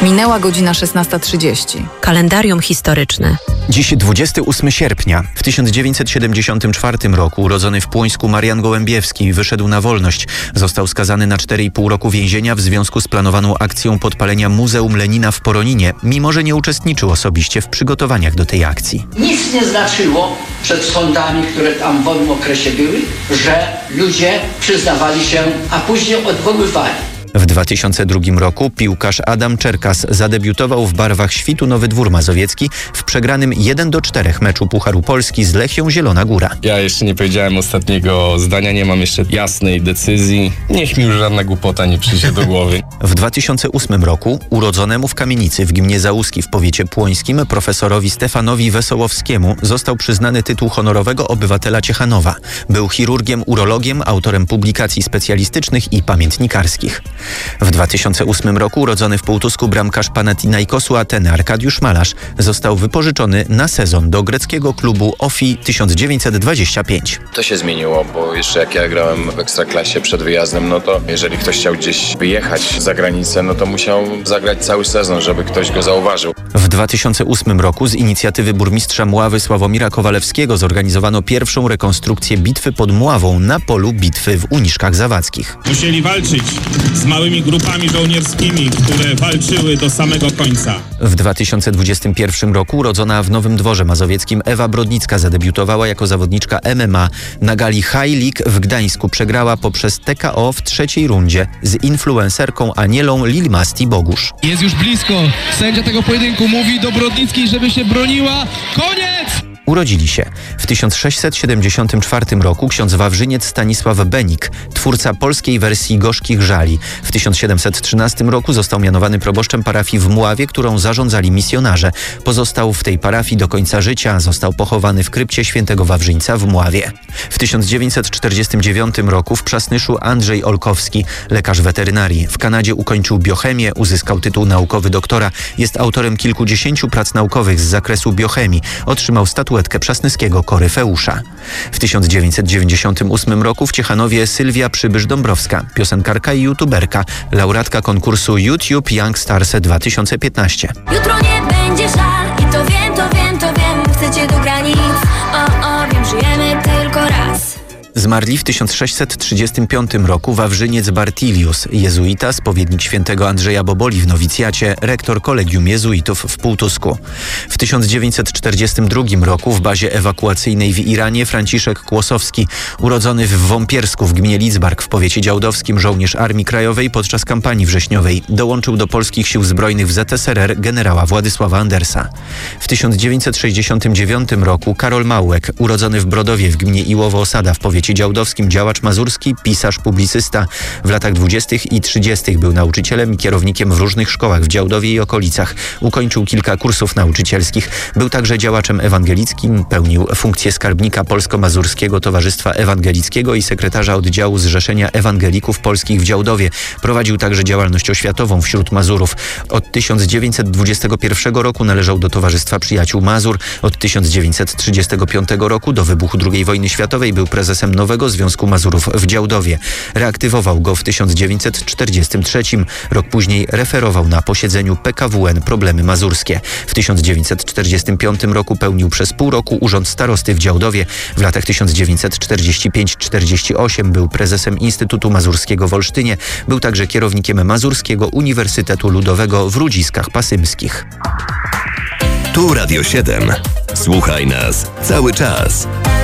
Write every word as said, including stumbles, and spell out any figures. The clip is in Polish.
Minęła godzina szesnasta trzydzieści. Kalendarium historyczne. Dziś dwudziestego ósmego sierpnia. W tysiąc dziewięćset siedemdziesiątym czwartym roku urodzony w Płońsku Marian Gołębiewski wyszedł na wolność. Został skazany na cztery i pół roku więzienia w związku z planowaną akcją podpalenia Muzeum Lenina w Poroninie, mimo że nie uczestniczył osobiście w przygotowaniach do tej akcji. Nic nie znaczyło przed sądami, które tam w owym okresie były, że ludzie przyznawali się, a później odwoływali. W dwa tysiące drugim roku piłkarz Adam Czerkas zadebiutował w barwach Świtu Nowy Dwór Mazowiecki w przegranym jeden do czterech meczu Pucharu Polski z Lechią Zielona Góra. Ja jeszcze nie powiedziałem ostatniego zdania, nie mam jeszcze jasnej decyzji. Niech mi już żadna głupota nie przyjdzie do głowy. W dwa tysiące ósmym roku urodzonemu w Kamienicy w gminie Załuski w powiecie płońskim profesorowi Stefanowi Wesołowskiemu został przyznany tytuł honorowego obywatela Ciechanowa. Był chirurgiem, urologiem, autorem publikacji specjalistycznych i pamiętnikarskich. W dwa tysiące ósmym roku urodzony w Półtusku bramkarz Panathinaikosu Ateny Arkadiusz Malarz został wypożyczony na sezon do greckiego klubu Ofi tysiąc dziewięćset dwadzieścia pięć. To się zmieniło, bo jeszcze jak ja grałem w Ekstraklasie przed wyjazdem, no to jeżeli ktoś chciał gdzieś wyjechać za granicę, no to musiał zagrać cały sezon, żeby ktoś go zauważył. W dwa tysiące ósmym roku z inicjatywy burmistrza Mławy Sławomira Kowalewskiego zorganizowano pierwszą rekonstrukcję bitwy pod Mławą na polu bitwy w Uniszkach Zawadzkich. Musieli walczyć z małymi grupami żołnierskimi, które walczyły do samego końca. W dwa tysiące dwudziestym pierwszym roku urodzona w Nowym Dworze Mazowieckim Ewa Brodnicka zadebiutowała jako zawodniczka M M A. Na gali High League w Gdańsku przegrała poprzez T K O w trzeciej rundzie z influencerką Anielą Lilmasti Bogusz. Jest już blisko. Sędzia tego pojedynku mówi do Brodnickiej, żeby się broniła. Koniec! Urodzili się w tysiąc sześćset siedemdziesiątym czwartym roku ksiądz wawrzyniec Stanisław Benik, twórca polskiej wersji Gorzkich Żali. W tysiąc siedemset trzynastym roku został mianowany proboszczem parafii w Mławie, którą zarządzali misjonarze. Pozostał w tej parafii do końca życia, został pochowany w krypcie świętego Wawrzyńca w Mławie. W tysiąc dziewięćset czterdziestym dziewiątym roku w Przasnyszu Andrzej Olkowski, lekarz weterynarii. W Kanadzie ukończył biochemię, uzyskał tytuł naukowy doktora. Jest autorem kilkudziesięciu prac naukowych z zakresu biochemii. Otrzymał statuetkę Przasnyskiego Koryfeusza. W tysiąc dziewięćset dziewięćdziesiątym ósmym roku w Ciechanowie Sylwia Przybysz-Dąbrowska, piosenkarka i youtuberka, laureatka konkursu YouTube Young Stars dwa tysiące piętnaście. Jutro nie będzie żal i to wiem, to wiem, to wiem, chcecie do granic, o, o, wiem, żyjemy tylko raz. Zmarli w tysiąc sześćset trzydziestym piątym roku Wawrzyniec Bartilius, jezuita, spowiednik świętego Andrzeja Boboli w nowicjacie, rektor Kolegium Jezuitów w Półtusku. W tysiąc dziewięćset czterdziestym drugim roku w bazie ewakuacyjnej w Iranie Franciszek Kłosowski, urodzony w Wąpiersku w gminie Lidzbark w powiecie działdowskim, żołnierz Armii Krajowej podczas kampanii wrześniowej, dołączył do polskich sił zbrojnych w Z S R R generała Władysława Andersa. W tysiąc dziewięćset sześćdziesiątym dziewiątym roku Karol Małek, urodzony w Brodowie w gminie Iłowo-Osada w powiecie działdowskim, działacz mazurski, pisarz, publicysta. W latach dwudziestych i trzydziestych był nauczycielem i kierownikiem w różnych szkołach w Działdowie i okolicach. Ukończył kilka kursów nauczycielskich. Był także działaczem ewangelickim, pełnił funkcję skarbnika Polsko-Mazurskiego Towarzystwa Ewangelickiego i sekretarza oddziału Zrzeszenia Ewangelików Polskich w Działdowie. Prowadził także działalność oświatową wśród Mazurów. Od tysiąc dziewięćset dwudziestego pierwszego roku należał do Towarzystwa Przyjaciół Mazur. Od tysiąc dziewięćset trzydziestego piątego roku do wybuchu drugiej wojny światowej był prezesem Nowego Związku Mazurów w Działdowie. Reaktywował go w tysiąc dziewięćset czterdziestym trzecim. Rok później referował na posiedzeniu P K W N problemy mazurskie. W tysiąc dziewięćset czterdziestym piątym roku pełnił przez pół roku urząd starosty w Działdowie. W latach tysiąc dziewięćset czterdziestym piątym do czterdziestego ósmego był prezesem Instytutu Mazurskiego w Olsztynie. Był także kierownikiem Mazurskiego Uniwersytetu Ludowego w Rudziskach Pasymskich. Tu Radio siedem. Słuchaj nas cały czas.